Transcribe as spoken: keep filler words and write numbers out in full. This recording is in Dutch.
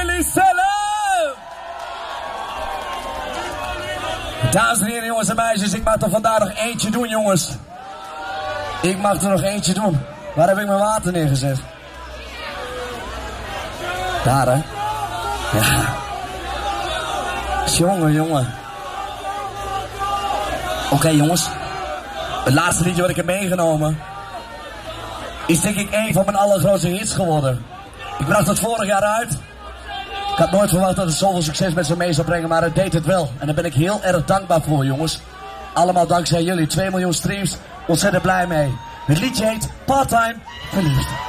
jullie zelf! Dames en heren, jongens en meisjes, ik mag er vandaag nog eentje doen, jongens. Ik mag er nog eentje doen. Waar heb ik mijn water neergezet? Daar, hè? Ja. Jongen, jongen. Oké, okay, jongens. Het laatste liedje wat ik heb meegenomen is denk ik een van mijn allergrootste hits geworden. Ik bracht het vorig jaar uit. Ik had nooit verwacht dat het zoveel succes met zich mee zou brengen, maar het deed het wel. En daar ben ik heel erg dankbaar voor, jongens. Allemaal dankzij jullie. twee miljoen streams. Ontzettend blij mee. Het liedje heet Part-Time Verliefd.